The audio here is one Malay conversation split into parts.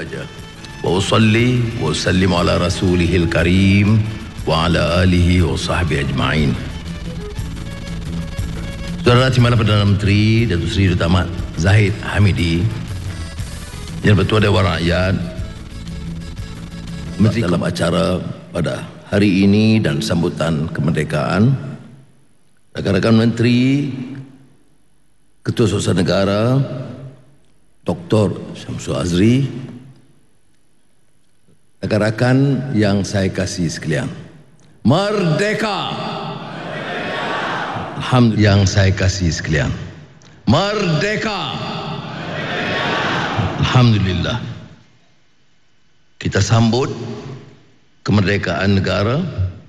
saja. Wa usalli wa usallim ala rasulihil karim wa ala alihi wa sahbihi ajma'in. Saudara Timbalan Perdana Menteri Datuk Seri Utama Zahid Hamidi, Yang Bertuan Dewan Rakyat, Menteri dalam acara pada hari ini dan sambutan kemerdekaan, rakan-rakan Menteri, Ketua Suasana Negara Dr. Syamsul Azri, rakan-rakan yang saya kasih sekalian, Merdeka! Alhamdulillah. Yang saya kasih sekalian, Merdeka! Alhamdulillah. Kita sambut kemerdekaan negara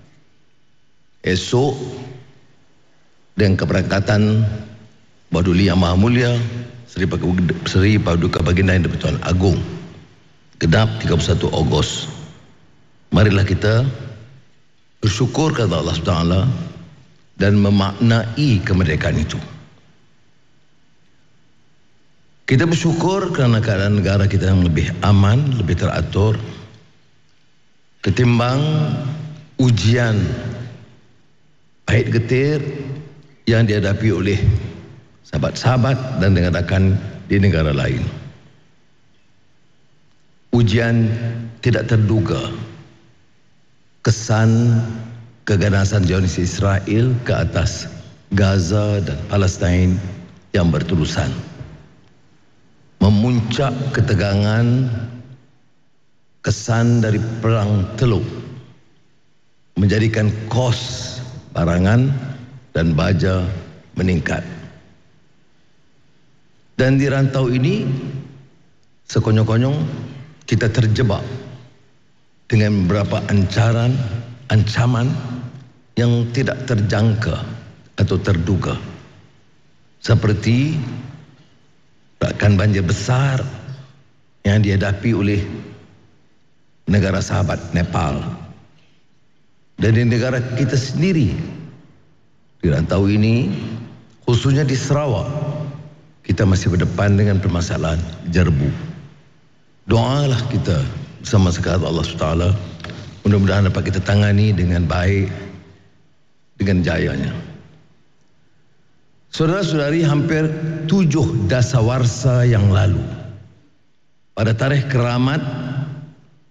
esok dengan keberangkatan Baduli Yang Maha Mulia Seri Paduka Baginda Yang di-Pertuan Agong genap 31 Ogos. Marilah kita bersyukur kepada Allah SWT dan memaknai kemerdekaan itu. Kita bersyukur kerana keadaan negara kita yang lebih aman, lebih teratur ketimbang ujian pahit getir yang dihadapi oleh sahabat-sahabat dan rakan di negara lain. Ujian tidak terduga, kesan keganasan Zionis Israel ke atas Gaza dan Palestin yang berterusan, memuncak ketegangan kesan dari perang Teluk, menjadikan kos barangan dan baja meningkat. Dan di rantau ini sekonyong-konyong kita terjebak dengan beberapa ancaman yang tidak terjangka atau terduga, seperti bahkan banjir besar yang dihadapi oleh negara sahabat Nepal, dan di negara kita sendiri di rantau ini, khususnya di Sarawak, kita masih berdepan dengan permasalahan jerbu. Doalah kita bersama sekalian Allah SWT, mudah-mudahan dapat kita tangani dengan baik, dengan jayanya. Saudara-saudari, hampir 7 dasawarsa yang lalu, pada tarikh keramat